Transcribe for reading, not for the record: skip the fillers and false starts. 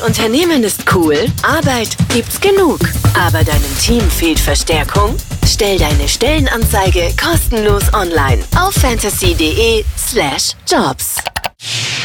Unternehmen ist cool, Arbeit gibt's genug. Aber deinem Team fehlt Verstärkung? Stell deine Stellenanzeige kostenlos online auf fantasy.de/jobs.